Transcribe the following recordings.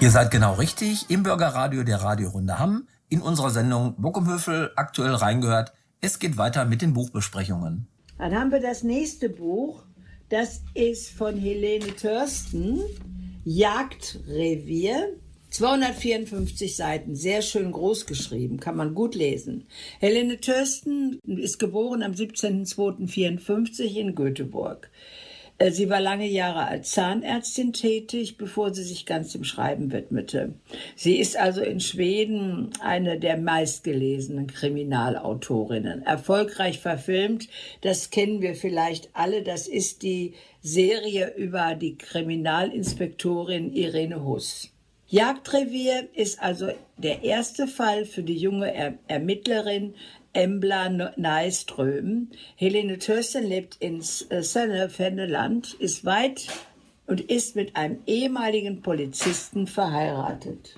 Ihr seid genau richtig im Bürgerradio der Radiorunde Hamm in unserer Sendung Buckumhövel aktuell reingehört. Es geht weiter mit den Buchbesprechungen. Dann haben wir das nächste Buch. Das ist von Helene Thörsten, Jagdrevier. 254 Seiten, sehr schön groß geschrieben, kann man gut lesen. Helene Thörsten ist geboren am 17.02.54 in Göteborg. Sie war lange Jahre als Zahnärztin tätig, bevor sie sich ganz dem Schreiben widmete. Sie ist also in Schweden eine der meistgelesenen Kriminalautorinnen. Erfolgreich verfilmt, das kennen wir vielleicht alle, das ist die Serie über die Kriminalinspektorin Irene Huss. Jagdrevier ist also der erste Fall für die junge Ermittlerin Embla Nyström. Helene Thörsten lebt in Söderfälleland, ist weit und ist mit einem ehemaligen Polizisten verheiratet.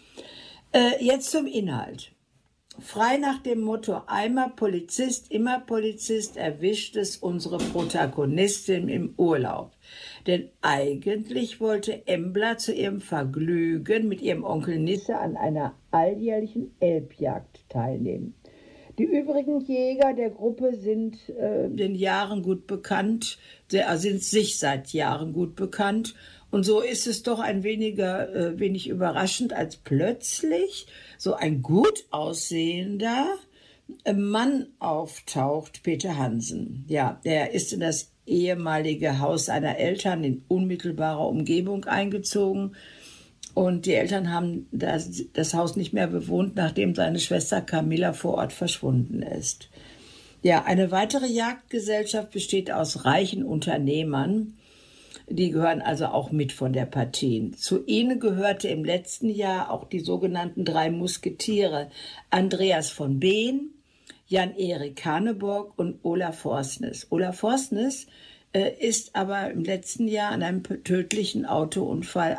Jetzt zum Inhalt. Frei nach dem Motto einmal Polizist, immer Polizist erwischt es unsere Protagonistin im Urlaub. Denn eigentlich wollte Embla zu ihrem Vergnügen mit ihrem Onkel Nisse an einer alljährlichen Elbjagd teilnehmen. Die übrigen Jäger der Gruppe sind den Jahren gut bekannt, sind sich seit Jahren gut bekannt. Und so ist es doch ein wenig überraschend, als plötzlich so ein gut aussehender Mann auftaucht, Peter Hansen. Ja, der ist in das ehemalige Haus seiner Eltern in unmittelbarer Umgebung eingezogen. Und die Eltern haben das Haus nicht mehr bewohnt, nachdem seine Schwester Camilla vor Ort verschwunden ist. Ja, eine weitere Jagdgesellschaft besteht aus reichen Unternehmern. Die gehören also auch mit von der Partie. Zu ihnen gehörte im letzten Jahr auch die sogenannten 3 Musketiere. Andreas von Behn, Jan-Erik Haneborg und Olaf Forsnes. Olaf Forsnes ist aber im letzten Jahr an einem tödlichen Autounfall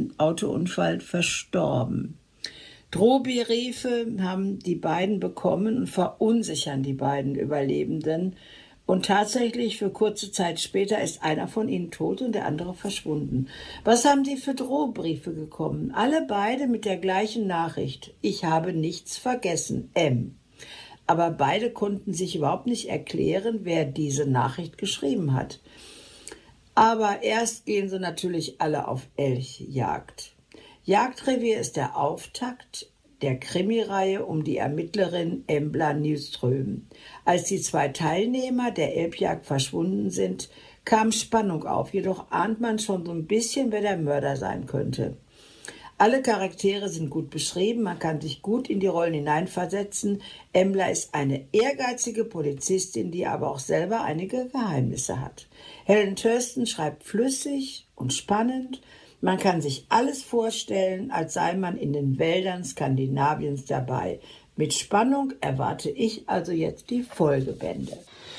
verstorben. Drohbriefe haben die beiden bekommen und verunsichern die beiden Überlebenden. Und tatsächlich für kurze Zeit später ist einer von ihnen tot und der andere verschwunden. Was haben die für Drohbriefe bekommen? Alle beide mit der gleichen Nachricht. Ich habe nichts vergessen, M. Aber beide konnten sich überhaupt nicht erklären, wer diese Nachricht geschrieben hat. Aber erst gehen sie natürlich alle auf Elchjagd. Jagdrevier ist der Auftakt der Krimireihe um die Ermittlerin Embla Nyström. Als die 2 Teilnehmer der Elbjagd verschwunden sind, kam Spannung auf, jedoch ahnt man schon so ein bisschen, wer der Mörder sein könnte. Alle Charaktere sind gut beschrieben, man kann sich gut in die Rollen hineinversetzen. Embla ist eine ehrgeizige Polizistin, die aber auch selber einige Geheimnisse hat. Helene Thörsten schreibt flüssig und spannend. Man kann sich alles vorstellen, als sei man in den Wäldern Skandinaviens dabei. Mit Spannung erwarte ich also jetzt die Folgebände.